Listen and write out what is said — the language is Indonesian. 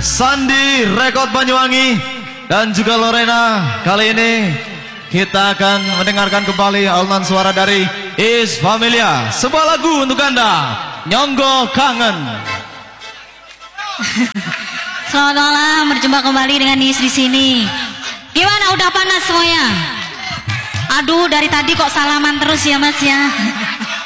Sandi Rekod Banyuwangi dan juga Lorena. Kali ini kita akan mendengarkan kembali alunan suara dari Is Familia. Sebuah lagu untuk Anda, Nyonggo Kangen. Selamat malam, berjumpa kembali dengan Is di sini. Gimana, udah panas semuanya? Aduh, dari tadi kok salaman terus ya Mas ya.